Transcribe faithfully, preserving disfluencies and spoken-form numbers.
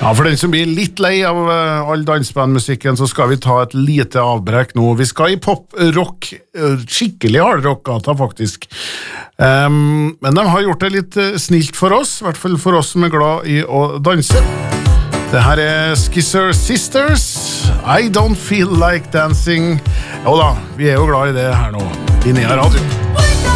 Ja, for den som blir litt lei av uh, all dansbandmusikken, så skal vi ta et lite avbrekk nå. Vi skal i pop-rock, uh, skikkelig hardrock-gata faktisk. Um, men de har gjort det litt uh, snilt for oss, i hvert fall for oss som er glad i å danse. Det her er Skisser Sisters, I Don't Feel Like Dancing. Jo da, vi er jo glad i det her nå, i Nea Radio.